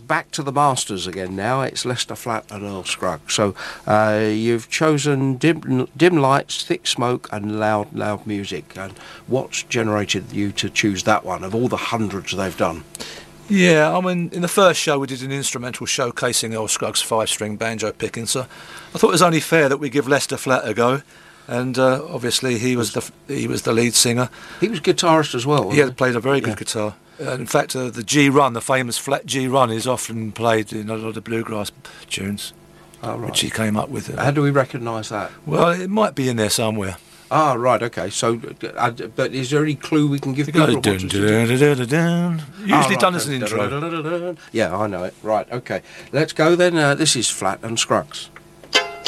back to the masters again now. It's Lester Flatt and Earl Scruggs. So you've chosen dim lights, thick smoke and loud music. And what's generated you to choose that one of all the hundreds they've done? Yeah, I mean, in the first show we did an instrumental showcasing Earl Scruggs' 5-string banjo picking, so I thought it was only fair that we give Lester Flatt a go, and obviously he was the lead singer. He was guitarist as well. He had played a very good guitar. In fact, the G run, the famous flat G run, is often played in a lot of bluegrass tunes, which he came up with. How do we recognise that? Well, it might be in there somewhere. Ah, right, okay. So, but is there any clue we can give people? Usually done as an intro. Yeah, I know it. Right, okay. Let's go then. This is Flatt and Scruggs.